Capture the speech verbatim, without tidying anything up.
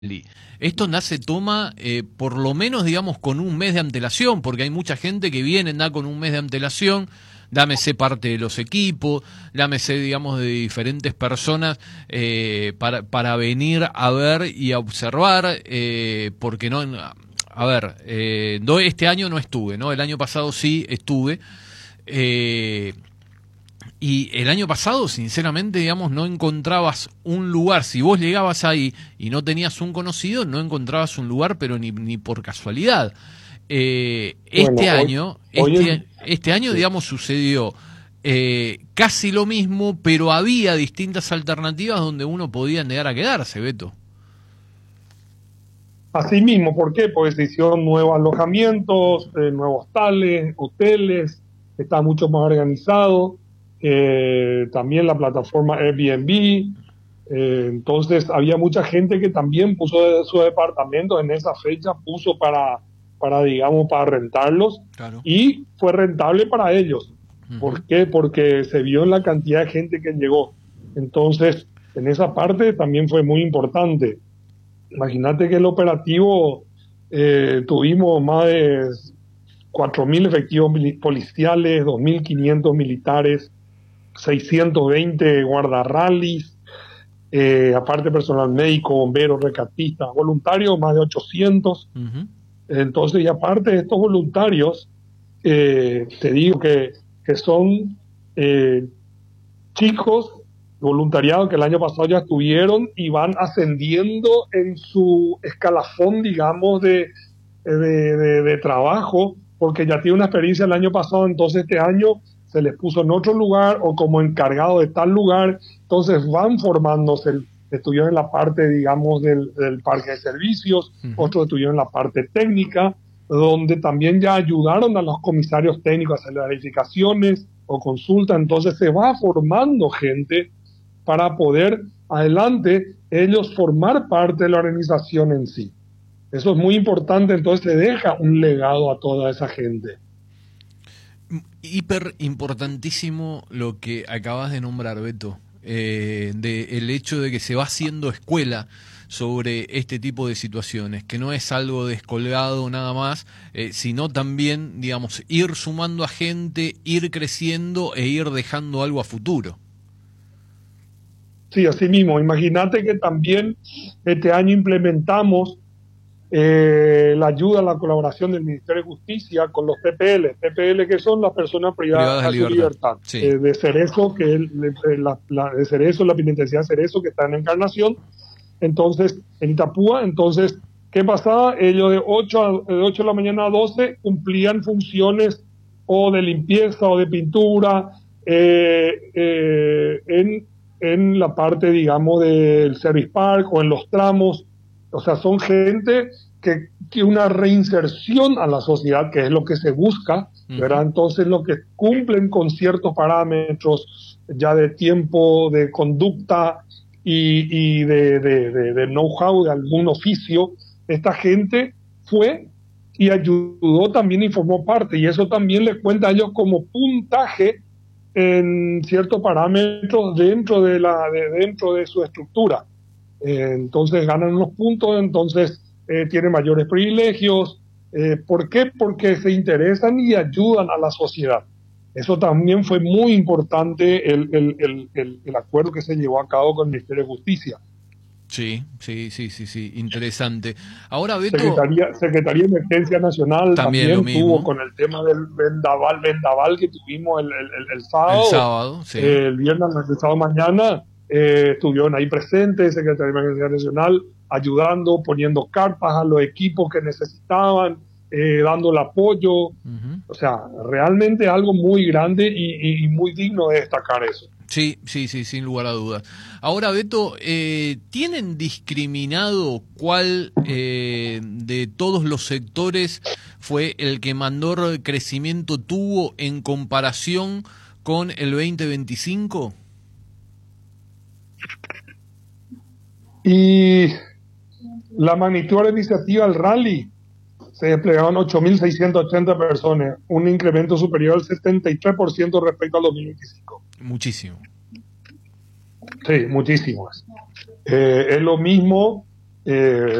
Esto nace, toma, eh, por lo menos, digamos, con un mes de antelación, porque hay mucha gente que viene, da con un mes de antelación, dámese parte de los equipos, dámese, digamos, de diferentes personas eh, para, para venir a ver y a observar, eh, porque no, a ver, eh, no, este año no estuve, ¿no? El año pasado sí estuve, eh, y el año pasado, sinceramente, digamos, no encontrabas un lugar. Si vos llegabas ahí y no tenías un conocido, no encontrabas un lugar, pero ni, ni por casualidad. Eh, este Bueno, hoy- año, hoy este, en- este año, sí. digamos, sucedió eh, casi lo mismo, pero había distintas alternativas donde uno podía llegar a quedarse, Beto. Así mismo, ¿por qué? Porque se hicieron nuevos alojamientos, eh, nuevos tales, hoteles, está mucho más organizado, eh, también la plataforma Airbnb, eh, entonces había mucha gente que también puso de su departamento en esa fecha, puso para, para digamos, para rentarlos, Claro. y fue rentable para ellos. Ujú. ¿Por qué? Porque se vio en la cantidad de gente que llegó. Entonces, en esa parte también fue muy importante. Imagínate que el operativo eh, tuvimos más de cuatro mil efectivos mili- policiales, dos mil quinientos militares, seiscientos veinte guardarrallies, eh, aparte personal médico, bomberos, rescatistas, voluntarios, más de ochocientos. Ujú. Entonces, y aparte de estos voluntarios, eh, te digo que, que son eh, chicos voluntariados que el año pasado ya estuvieron y van ascendiendo en su escalafón, digamos, de, de, de, de trabajo, porque ya tiene una experiencia el año pasado, entonces este año se les puso en otro lugar o como encargado de tal lugar, entonces van formándose. Estuvieron en la parte, digamos, del, del parque de servicios, Ujú. otros estuvieron en la parte técnica, donde también ya ayudaron a los comisarios técnicos a hacer las verificaciones o consulta, entonces se va formando gente para poder adelante ellos formar parte de la organización en sí. Eso es muy importante, entonces se deja un legado a toda esa gente. Hiper importantísimo lo que acabas de nombrar, Beto, eh, de el hecho de que se va haciendo escuela sobre este tipo de situaciones, que no es algo descolgado nada más, eh, sino también, digamos, ir sumando a gente, ir creciendo e ir dejando algo a futuro. Sí, así mismo. Imagínate que también este año implementamos eh, la ayuda, la colaboración del Ministerio de Justicia con los P P L. P P L que son las personas privadas, Privadas de de su libertad. libertad. Sí. Eh, de Cerezo, que es la, la, de Cerezo, la penitenciaria Cerezo, que está en Encarnación. Entonces, en Itapúa, entonces, ¿qué pasaba? Ellos de ocho, a, de ocho de la mañana a doce cumplían funciones o de limpieza o de pintura eh, eh, en, en la parte, digamos, del service park o en los tramos. O sea, son gente que tiene una reinserción a la sociedad, que es lo que se busca, ¿verdad? Entonces, lo que cumplen con ciertos parámetros ya de tiempo, de conducta y, y de, de, de, de know-how de algún oficio, esta gente fue y ayudó también y formó parte, y eso también le cuenta a ellos como puntaje en ciertos parámetros dentro de, la, de, dentro de su estructura. Eh, entonces ganan unos puntos, entonces eh, tienen mayores privilegios. Eh, ¿Por qué? Porque se interesan y ayudan a la sociedad. Eso también fue muy importante, el, el, el, el, el acuerdo que se llevó a cabo con el Ministerio de Justicia. Sí, sí, sí, sí, sí, interesante. Ahora, Beto, Secretaría, Secretaría de Emergencia Nacional también también, lo mismo. tuvo con el tema del vendaval, vendaval que tuvimos el, el, el, el sábado. El sábado, sí. Eh, el viernes, el sábado mañana, eh, estuvieron ahí presentes, Secretaría de Emergencia Nacional, ayudando, poniendo carpas a los equipos que necesitaban, eh, dando el apoyo. Uh-huh. O sea, realmente algo muy grande y, y, y muy digno de destacar eso. Sí, sí, sí, sin lugar a dudas. Ahora, Beto, eh, ¿tienen discriminado cuál eh, de todos los sectores fue el que mayor crecimiento tuvo en comparación con el veinte veinticinco? Y la magnitud de la iniciativa del rally, se desplegaron ocho mil seiscientas ochenta personas, un incremento superior al setenta y tres por ciento respecto al dos mil veinticinco. Muchísimo. Sí, muchísimo. Eh, es lo mismo eh,